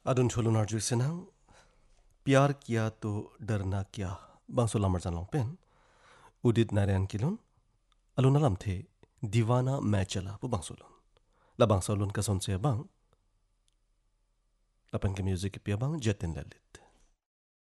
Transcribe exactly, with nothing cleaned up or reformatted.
Adun cholun arju senang प्यार किया तो डरना क्या बांसो Lamar जानलों pen Udit Narayan किलोन alun alam the दीवाना मैं चला पु बांसोलन ला बांसोलन का सोन से बांग lapan ke music pia bang jetin lalit